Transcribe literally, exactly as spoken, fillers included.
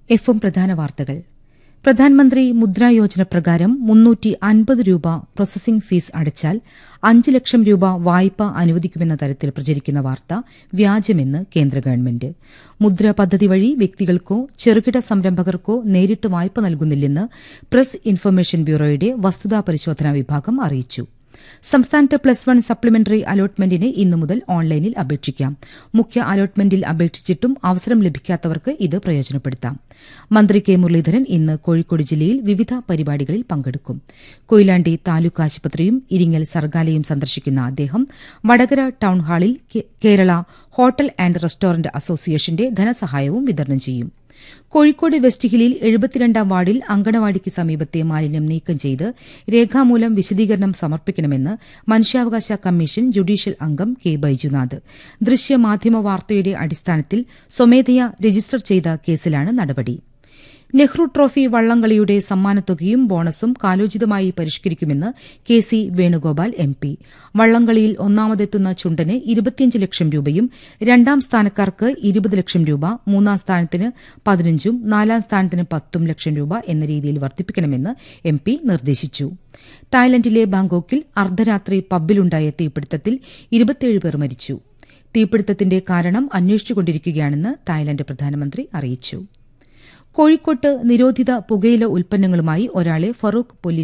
F M പ്രധാന വാർത്തകൾ. പ്രധാനമന്ത്രി മുദ്രാ യോജന പ്രകാരം മുന്നൂറ്റി അൻപത് രൂപ പ്രോസസിംഗ് ഫീസ് അടച്ചാൽ അഞ്ച് ലക്ഷം രൂപ വായ്പ അനുവദിക്കുമെന്ന തരത്തിൽ പ്രചരിക്കുന്ന വാർത്ത വ്യാജമെന്ന് കേന്ദ്ര ഗവൺമെന്റ്. മുദ്ര പദ്ധതി വഴി വ്യക്തികൾക്കോ ചെറുകിട സംരംഭകർക്കോ നേരിട്ട് വായ്പ നൽകുന്നില്ലെന്ന് പ്രസ് ഇൻഫർമേഷൻ ബ്യൂറോയുടെ വസ്തുതാ പരിശോധനാ വിഭാഗം അറിയിച്ചു. സംസ്ഥാനത്ത് പ്ലസ് വൺ സപ്ലിമെന്ററി അലോട്ട്മെന്റിന് ഇന്നു മുതൽ ഓൺലൈനിൽ അപേക്ഷിക്കാം. മുഖ്യ അലോട്ട്മെന്റിൽ അപേക്ഷിച്ചിട്ടും അവസരം ലഭിക്കാത്തവർക്ക് ഇത് പ്രയോജനപ്പെടുത്താം. മന്ത്രി കെ മുരളീധരൻ ഇന്ന് കോഴിക്കോട് ജില്ലയിൽ വിവിധ പരിപാടികളിൽ പങ്കെടുക്കും. കൊയിലാണ്ടി താലൂക്ക് ആശുപത്രിയും ഇരിങ്ങൽ സർഗാലയും സന്ദർശിക്കുന്ന അദ്ദേഹം വടകര ടൌൺഹാളിൽ കേരള ഹോട്ടൽ ആന്റ് റെസ്റ്റോറന്റ് അസോസിയേഷന്റെ ധനസഹായവും വിതരണം ചെയ്യും. കോഴിക്കോട് വെസ്റ്റ് ഹില്ലിൽ എഴുപത്തിരണ്ടാം വാർഡിൽ അങ്കണവാടിക്ക് സമീപത്തെ മാലിന്യം നീക്കം ചെയ്ത് രേഖാമൂലം വിശദീകരണം സമർപ്പിക്കണമെന്ന് മനുഷ്യാവകാശ കമ്മീഷൻ ജുഡീഷ്യൽ അംഗം കെ ബൈജുനാഥ്. ദൃശ്യമാധ്യമ വാർത്തയുടെ അടിസ്ഥാനത്തിൽ സ്വമേധയാ രജിസ്റ്റർ ചെയ്ത കേസിലാണ് നടപടി. Nehru trophy വള്ളംകളിയുടെ സമ്മാനത്തുകയും ബോണസും കാലോചിതമായി പരിഷ്കരിക്കുമെന്ന് K C Venugopal M P. വള്ളംകളിയിൽ ഒന്നാമതെത്തുന്ന ചുണ്ടന് ഇരുപത്തിയഞ്ച് ലക്ഷം രൂപയും രണ്ടാം സ്ഥാനക്കാർക്ക് ഇരുപത് ലക്ഷം രൂപ, മൂന്നാം സ്ഥാനത്തിന് പതിനഞ്ചും നാലാം സ്ഥാനത്തിന് പത്തും ലക്ഷം രൂപ എന്ന രീതിയിൽ വർദ്ധിപ്പിക്കണമെന്ന് എം പി നിർദ്ദേശിച്ചു. തായ്ലൻഡിലെ ബാങ്കോക്കിൽ അർദ്ധരാത്രി പബ്ബിലുണ്ടായ തീപിടുത്തത്തിൽ ഇരുപത്തിയേഴ് പേർ മരിച്ചു. തീപിടുത്തത്തിന്റെ കാരണം അന്വേഷിച്ചുകൊണ്ടിരിക്കുകയാണെന്ന് തായ്ലൻഡ് പ്രധാനമന്ത്രി അറിയിച്ചു. കോഴിക്കോട്ട് നിരോധിത പുകയില ഉൽപ്പന്നങ്ങളുമായി ഒരാളെ ഫറൂഖ് പോലീസ്